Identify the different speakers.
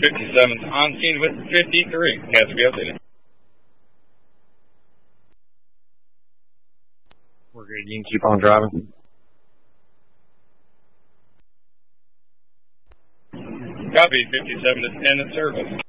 Speaker 1: 57's on scene with 53. Has to be updated.
Speaker 2: We're good. You can keep on driving.
Speaker 1: Copy, 57 is in service.